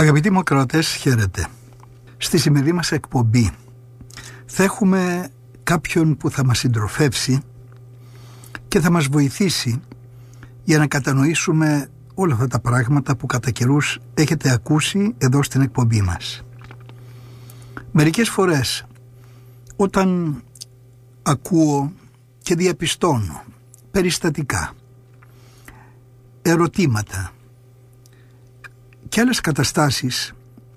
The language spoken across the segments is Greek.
Αγαπητοί μου ακροατές, χαίρετε. Στη σημερινή μας εκπομπή θα έχουμε κάποιον που θα μας συντροφεύσει και θα μας βοηθήσει για να κατανοήσουμε όλα αυτά τα πράγματα που κατά καιρούς έχετε ακούσει εδώ στην εκπομπή μας. Μερικές φορές όταν ακούω και διαπιστώνω περιστατικά, ερωτήματα και άλλες καταστάσεις,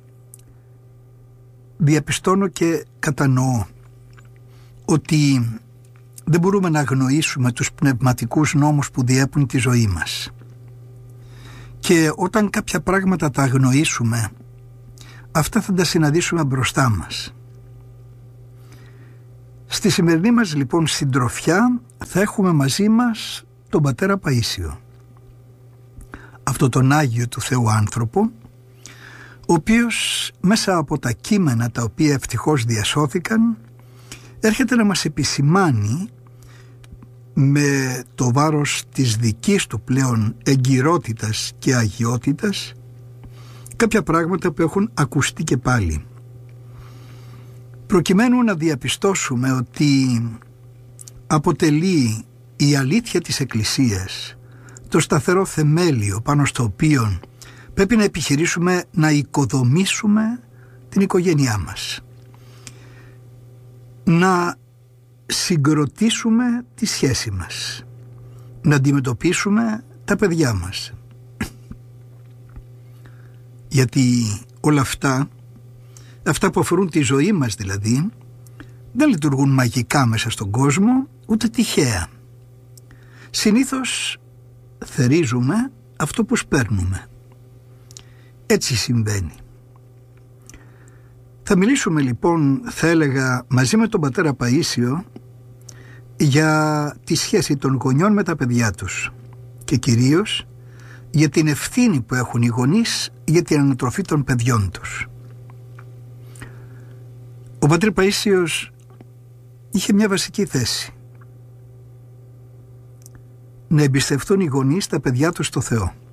διαπιστώνω και κατανοώ ότι δεν μπορούμε να αγνοήσουμε τους πνευματικούς νόμους που διέπουν τη ζωή μας. Και όταν κάποια πράγματα τα αγνοήσουμε, αυτά θα τα συναντήσουμε μπροστά μας. Στη σημερινή μας λοιπόν συντροφιά θα έχουμε μαζί μας τον πατέρα Παΐσιο, αυτό τον Άγιο του Θεού άνθρωπο, ο οποίος μέσα από τα κείμενα τα οποία ευτυχώς διασώθηκαν έρχεται να μας επισημάνει με το βάρος της δικής του πλέον εγκυρότητας και αγιότητας κάποια πράγματα που έχουν ακουστεί και πάλι, προκειμένου να διαπιστώσουμε ότι αποτελεί η αλήθεια της Εκκλησίας το σταθερό θεμέλιο πάνω στο οποίο πρέπει να επιχειρήσουμε να οικοδομήσουμε την οικογένειά μας, να συγκροτήσουμε τη σχέση μας, να αντιμετωπίσουμε τα παιδιά μας. Γιατί όλα αυτά που αφορούν τη ζωή μας δηλαδή, δεν λειτουργούν μαγικά μέσα στον κόσμο, ούτε τυχαία. Συνήθως θερίζουμε αυτό που σπέρνουμε. Έτσι συμβαίνει. Θα μιλήσουμε λοιπόν, θα έλεγα, μαζί με τον πατέρα Παΐσιο για τη σχέση των γονιών με τα παιδιά τους και κυρίως για την ευθύνη που έχουν οι γονείς για την ανατροφή των παιδιών τους. Ο πατήρ Παΐσιος είχε μια βασική θέση: να εμπιστευτούν οι γονείς τα παιδιά τους στο Θεό.